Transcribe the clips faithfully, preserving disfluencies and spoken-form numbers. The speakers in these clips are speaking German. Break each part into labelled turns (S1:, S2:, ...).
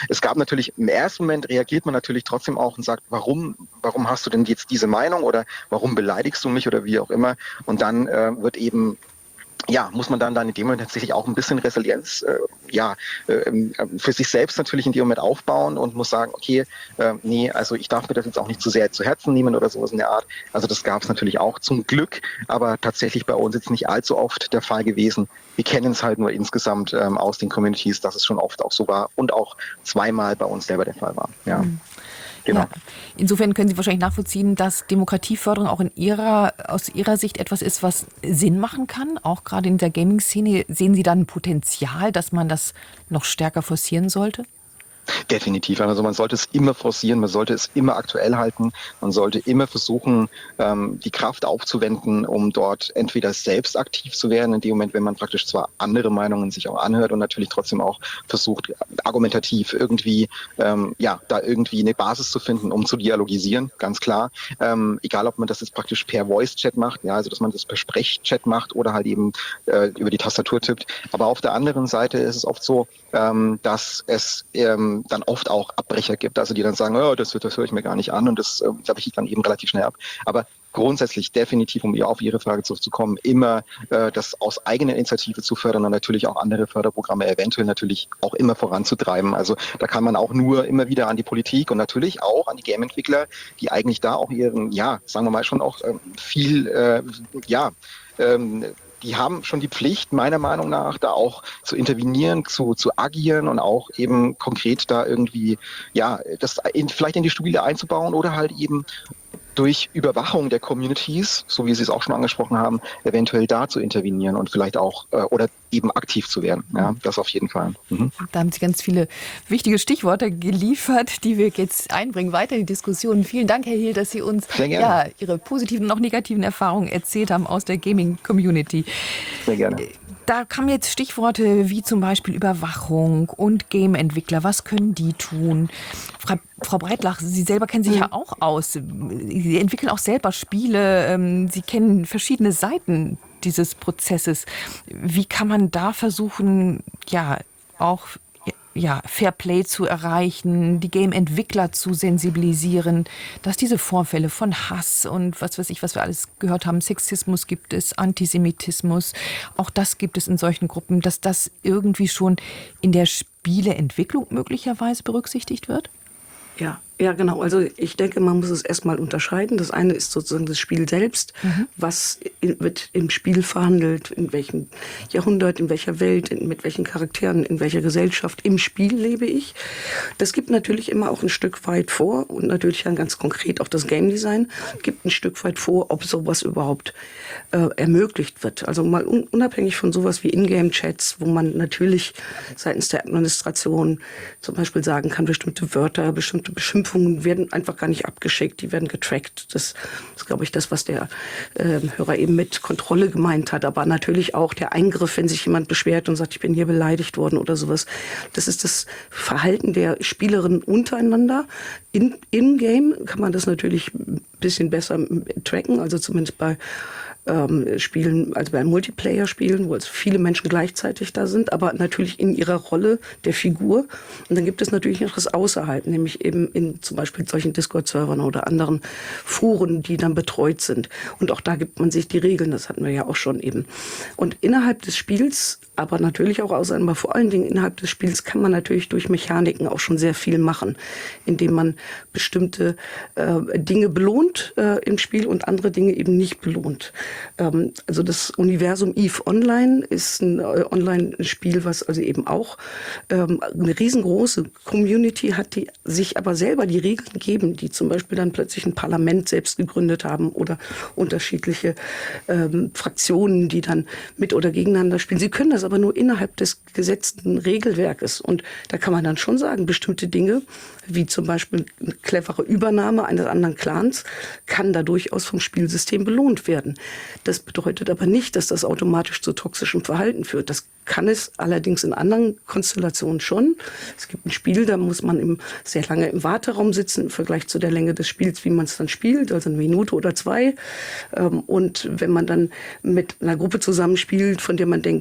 S1: es gab natürlich, im ersten Moment reagiert man natürlich trotzdem auch und sagt, warum, warum hast du denn jetzt diese Meinung oder warum beleidigst du mich oder wie auch immer? Und dann äh, wird eben ja, muss man dann, dann in dem Moment tatsächlich auch ein bisschen Resilienz äh, ja, äh, für sich selbst natürlich in dem Moment aufbauen und muss sagen, okay, äh, nee, also ich darf mir das jetzt auch nicht zu sehr zu Herzen nehmen oder sowas in der Art. Also das gab es natürlich auch zum Glück, aber tatsächlich bei uns jetzt nicht allzu oft der Fall gewesen. Wir kennen es halt nur insgesamt ähm, aus den Communities, dass es schon oft auch so war und auch zweimal bei uns selber der Fall war. Ja.
S2: Mhm.
S1: Genau.
S2: Ja. Insofern können Sie wahrscheinlich nachvollziehen, dass Demokratieförderung auch in Ihrer, aus Ihrer Sicht etwas ist, was Sinn machen kann. Auch gerade in der Gaming-Szene sehen Sie dann ein Potenzial, dass man das noch stärker forcieren sollte?
S1: Definitiv. Also man sollte es immer forcieren, man sollte es immer aktuell halten, man sollte immer versuchen, ähm, die Kraft aufzuwenden, um dort entweder selbst aktiv zu werden, in dem Moment, wenn man praktisch zwar andere Meinungen sich auch anhört und natürlich trotzdem auch versucht, argumentativ irgendwie, ähm, ja, da irgendwie eine Basis zu finden, um zu dialogisieren, ganz klar. Ähm, egal, ob man das jetzt praktisch per Voice-Chat macht, ja, also dass man das per Sprech-Chat macht oder halt eben äh, über die Tastatur tippt. Aber auf der anderen Seite ist es oft so, ähm, dass es ähm, dann oft auch Abbrecher gibt, also die dann sagen, oh, das, das höre ich mir gar nicht an und das, äh, das ich dann eben relativ schnell ab. Aber grundsätzlich definitiv, um auf Ihre Frage zurückzukommen, immer äh, das aus eigener Initiative zu fördern und natürlich auch andere Förderprogramme eventuell natürlich auch immer voranzutreiben. Also da kann man auch nur immer wieder an die Politik und natürlich auch an die Game-Entwickler, die eigentlich da auch ihren, ja, sagen wir mal schon auch ähm, viel, äh, ja, ähm, die haben schon die Pflicht, meiner Meinung nach, da auch zu intervenieren, zu, zu agieren und auch eben konkret da irgendwie, ja, das in, vielleicht in die Spiele einzubauen oder halt eben durch Überwachung der Communities, so wie Sie es auch schon angesprochen haben, eventuell da zu intervenieren und vielleicht auch äh, oder eben aktiv zu werden. Ja, das auf jeden Fall. Mhm.
S2: Da haben Sie ganz viele wichtige Stichworte geliefert, die wir jetzt einbringen, weiter in die Diskussion. Vielen Dank, Herr Hill, dass Sie uns ja, Ihre positiven und auch negativen Erfahrungen erzählt haben aus der Gaming-Community.
S1: Sehr gerne.
S2: Da kamen jetzt Stichworte wie zum Beispiel Überwachung und Game-Entwickler. Was können die tun? Frau, Frau Breitlach, Sie selber kennen sich ja auch aus. Sie entwickeln auch selber Spiele. Sie kennen verschiedene Seiten dieses Prozesses. Wie kann man da versuchen, ja, auch ja, Fairplay zu erreichen, die Game-Entwickler zu sensibilisieren, dass diese Vorfälle von Hass und was weiß ich, was wir alles gehört haben, Sexismus gibt es, Antisemitismus, auch das gibt es in solchen Gruppen, dass das irgendwie schon in der Spieleentwicklung möglicherweise berücksichtigt wird?
S3: Ja, ja, genau. Also ich denke, man muss es erstmal unterscheiden. Das eine ist sozusagen das Spiel selbst. Mhm. Was in, wird im Spiel verhandelt? In welchem Jahrhundert, in welcher Welt, in, mit welchen Charakteren, in welcher Gesellschaft im Spiel lebe ich? Das gibt natürlich immer auch ein Stück weit vor und natürlich dann ganz konkret auch das Game Design gibt ein Stück weit vor, ob sowas überhaupt äh, ermöglicht wird. Also mal un, unabhängig von sowas wie Ingame-Chats, wo man natürlich seitens der Administration zum Beispiel sagen kann, bestimmte Wörter, bestimmte Beschimpfungen werden einfach gar nicht abgeschickt, die werden getrackt. Das ist, glaube ich, das, was der äh, Hörer eben mit Kontrolle gemeint hat. Aber natürlich auch der Eingriff, wenn sich jemand beschwert und sagt, ich bin hier beleidigt worden oder sowas. Das ist das Verhalten der Spielerinnen untereinander. In, im Game kann man das natürlich ein bisschen besser tracken, also zumindest bei Ähm, Spielen, also bei Multiplayer-Spielen, wo also viele Menschen gleichzeitig da sind, aber natürlich in ihrer Rolle der Figur. Und dann gibt es natürlich noch das Außerhalb, nämlich eben in zum Beispiel solchen Discord-Servern oder anderen Foren, die dann betreut sind. Und auch da gibt man sich die Regeln, das hatten wir ja auch schon eben. Und innerhalb des Spiels, aber natürlich auch außerhalb, aber vor allen Dingen innerhalb des Spiels kann man natürlich durch Mechaniken auch schon sehr viel machen, indem man bestimmte äh, Dinge belohnt äh, im Spiel und andere Dinge eben nicht belohnt. Also das Universum EVE Online ist ein Online-Spiel, was also eben auch ähm, eine riesengroße Community hat, die sich aber selber die Regeln geben, die zum Beispiel dann plötzlich ein Parlament selbst gegründet haben oder unterschiedliche ähm, Fraktionen, die dann mit oder gegeneinander spielen. Sie können das aber nur innerhalb des gesetzten Regelwerkes. Und da kann man dann schon sagen, bestimmte Dinge, wie zum Beispiel eine clevere Übernahme eines anderen Clans, kann da durchaus vom Spielsystem belohnt werden. Das bedeutet aber nicht, dass das automatisch zu toxischem Verhalten führt. Das kann es allerdings in anderen Konstellationen schon. Es gibt ein Spiel, da muss man im, sehr lange im Warteraum sitzen im Vergleich zu der Länge des Spiels, wie man es dann spielt, also eine Minute oder zwei. Und wenn man dann mit einer Gruppe zusammenspielt, von der man denkt,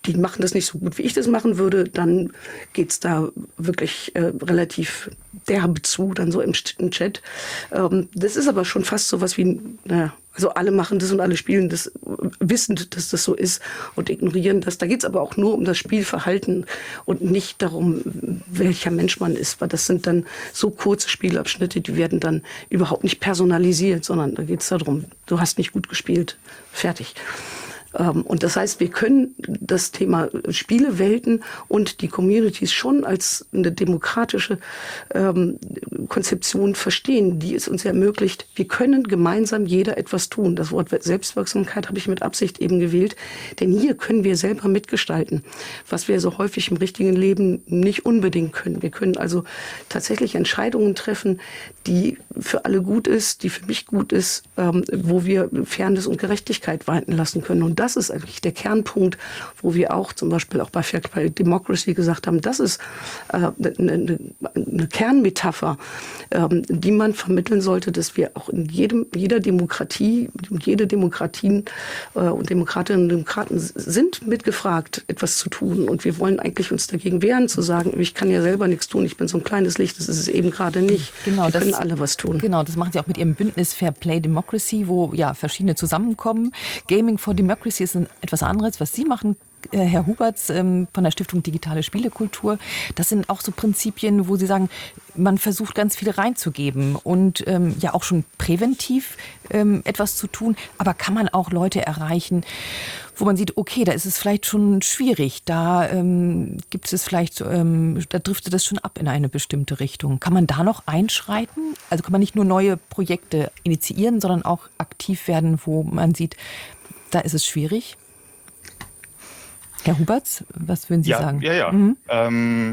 S3: die machen das nicht so gut, wie ich das machen würde, dann geht's da wirklich äh, relativ derbe zu, dann so im, im Chat. Ähm, das ist aber schon fast so was wie, naja, also alle machen das und alle spielen das, wissend, dass das so ist und ignorieren das. Da geht's aber auch nur um das Spielverhalten und nicht darum, welcher Mensch man ist, weil das sind dann so kurze Spielabschnitte, die werden dann überhaupt nicht personalisiert, sondern da geht's darum, du hast nicht gut gespielt, fertig. Und das heißt, wir können das Thema Spielewelten und die Communities schon als eine demokratische ähm, Konzeption verstehen, die es uns ermöglicht, wir können gemeinsam jeder etwas tun. Das Wort Selbstwirksamkeit habe ich mit Absicht eben gewählt, denn hier können wir selber mitgestalten, was wir so häufig im richtigen Leben nicht unbedingt können. Wir können also tatsächlich Entscheidungen treffen, die für alle gut ist, die für mich gut ist, ähm, wo wir Fairness und Gerechtigkeit walten lassen können. Und das ist eigentlich der Kernpunkt, wo wir auch zum Beispiel auch bei Fair Play Democracy gesagt haben, das ist äh, eine, eine Kernmetapher, ähm, die man vermitteln sollte, dass wir auch in jedem, jeder Demokratie und jede Demokratien äh, und Demokratinnen und Demokraten sind mitgefragt, etwas zu tun. Und wir wollen eigentlich uns dagegen wehren, zu sagen, ich kann ja selber nichts tun, ich bin so ein kleines Licht, das ist es eben gerade nicht.
S2: Genau,
S3: wir
S2: das,
S3: können alle was tun.
S2: Genau, das machen Sie auch mit Ihrem Bündnis Fair Play Democracy, wo ja verschiedene zusammenkommen. Gaming for Democracy ist ein, etwas anderes, was Sie machen, Herr Huberts ähm, von der Stiftung Digitale Spielekultur. Das sind auch so Prinzipien, wo Sie sagen, man versucht ganz viel reinzugeben und ähm, ja auch schon präventiv ähm, etwas zu tun. Aber kann man auch Leute erreichen, wo man sieht, okay, da ist es vielleicht schon schwierig, da ähm, gibt es vielleicht, ähm, da driftet es schon ab in eine bestimmte Richtung. Kann man da noch einschreiten? Also kann man nicht nur neue Projekte initiieren, sondern auch aktiv werden, wo man sieht, da ist es schwierig? Herr Huberts, was würden Sie
S4: ja,
S2: sagen?
S4: Ja, ja. Mhm. Ähm,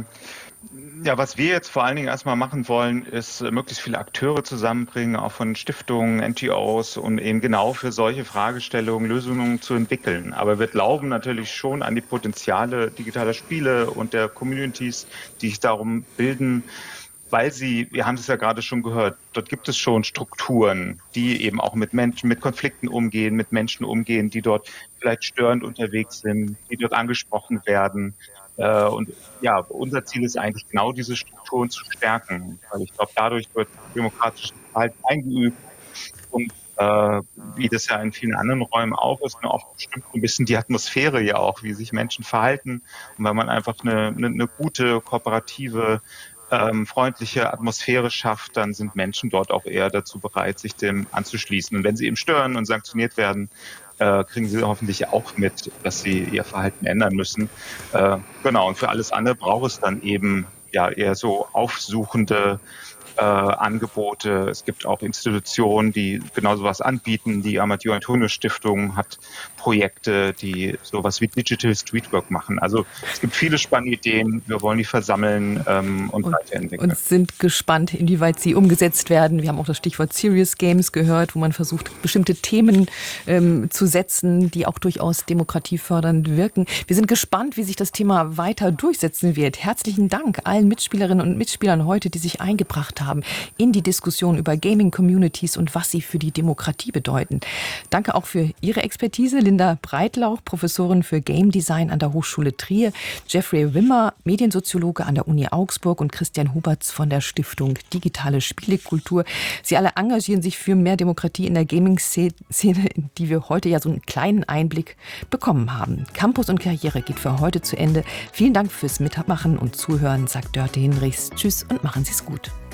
S4: ja, was wir jetzt vor allen Dingen erstmal machen wollen, ist äh, möglichst viele Akteure zusammenbringen, auch von Stiftungen, N G Os, und eben genau für solche Fragestellungen Lösungen zu entwickeln. Aber wir glauben natürlich schon an die Potenziale digitaler Spiele und der Communities, die sich darum bilden, weil sie, wir haben es ja gerade schon gehört, dort gibt es schon Strukturen, die eben auch mit Menschen, mit Konflikten umgehen, mit Menschen umgehen, die dort vielleicht störend unterwegs sind, die dort angesprochen werden. Und ja, unser Ziel ist eigentlich genau diese Strukturen zu stärken, weil ich glaube, dadurch wird demokratisches Verhalten eingeübt und äh, wie das ja in vielen anderen Räumen auch ist, ne, auch bestimmt ein bisschen die Atmosphäre ja auch, wie sich Menschen verhalten. Und wenn man einfach eine, eine, eine gute, kooperative, ähm, freundliche Atmosphäre schafft, dann sind Menschen dort auch eher dazu bereit, sich dem anzuschließen. Und wenn sie eben stören und sanktioniert werden, äh, kriegen sie hoffentlich auch mit, dass sie ihr Verhalten ändern müssen. Äh, genau, und für alles andere braucht es dann eben ja eher so aufsuchende Äh, Angebote. Es gibt auch Institutionen, die genau sowas anbieten. Die Amadeo Antonio Stiftung hat Projekte, die sowas wie Digital Streetwork machen. Also es gibt viele spannende Ideen. Wir wollen die versammeln ähm, und, und weiterentwickeln.
S2: Und sind gespannt, inwieweit sie umgesetzt werden. Wir haben auch das Stichwort Serious Games gehört, wo man versucht, bestimmte Themen ähm, zu setzen, die auch durchaus demokratiefördernd wirken. Wir sind gespannt, wie sich das Thema weiter durchsetzen wird. Herzlichen Dank allen Mitspielerinnen und Mitspielern heute, die sich eingebracht haben in die Diskussion über Gaming-Communities und was sie für die Demokratie bedeuten. Danke auch für Ihre Expertise. Linda Breitlauch, Professorin für Game Design an der Hochschule Trier, Jeffrey Wimmer, Mediensoziologe an der Uni Augsburg und Christian Huberts von der Stiftung Digitale Spielekultur. Sie alle engagieren sich für mehr Demokratie in der Gaming-Szene, in die wir heute ja so einen kleinen Einblick bekommen haben. Campus und Karriere geht für heute zu Ende. Vielen Dank fürs Mitmachen und Zuhören, sagt Dörte Hinrichs. Tschüss und machen Sie es gut.